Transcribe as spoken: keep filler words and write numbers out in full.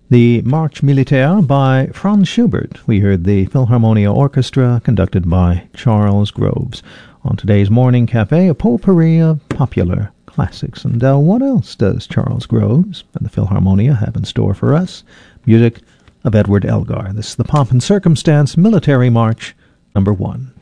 The March Militaire by Franz Schubert. We heard the Philharmonia Orchestra conducted by Charles Groves. On today's Morning Cafe, a potpourri of popular classics. And uh, what else does Charles Groves and the Philharmonia have in store for us? Music of Edward Elgar. This is the Pomp and Circumstance Military March number one.